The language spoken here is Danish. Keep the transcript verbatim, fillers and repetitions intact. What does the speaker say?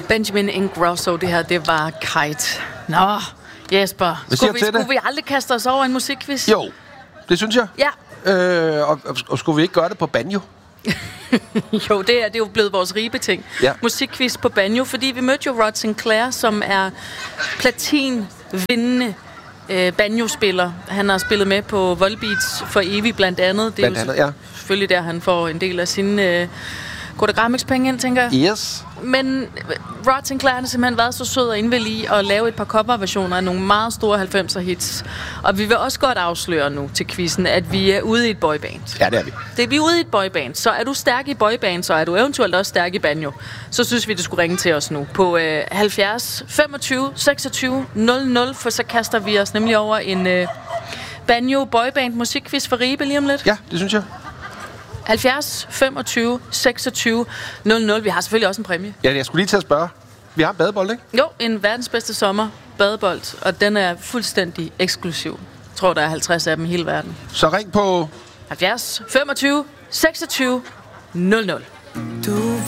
Benjamin Ingrosso, det her, det var Kite. Nå, Jesper, skulle vi, skulle vi aldrig kaste os over en musikquiz? Jo, det synes jeg. Ja. Øh, og, og skulle vi ikke gøre det på banjo? Jo, det er, det er jo blevet vores ribeting. Ja. Musikquiz på banjo, fordi vi mødte jo Rod Sinclair, som er platin-vindende øh, banjo-spiller. Han har spillet med på Volbeats for evigt, blandt andet. Det er blandt jo andet, ja. selvfølgelig der, han får en del af sine øh, Kodagramix-penge ind, tænker jeg. Yes. Men Rod Sinclair har simpelthen været så sød og indvillig i at lave et par coverversioner af nogle meget store halvfemser hits. Og vi vil også godt afsløre nu til quizzen, at vi er ude i et boyband. Ja, det er vi. Det er vi er ude i et boyband. Så er du stærk i boyband, så er du eventuelt også stærk i banjo. Så synes vi, du skulle ringe til os nu på øh, halvfjerds femogtyve seksogtyve nul nul, for så kaster vi os nemlig over en øh, banjo boyband musikquiz for Ribe lige om lidt. Ja, det synes jeg. halvfjerds femogtyve seksogtyve nul nul. Vi har selvfølgelig også en præmie. Ja, jeg skulle lige til at spørge. Vi har en badebold, ikke? Jo, en verdens bedste sommer badebold, og den er fuldstændig eksklusiv. Jeg tror, der er halvtreds af dem i hele verden. Så ring på halvfjerds femogtyve seksogtyve nul nul. Du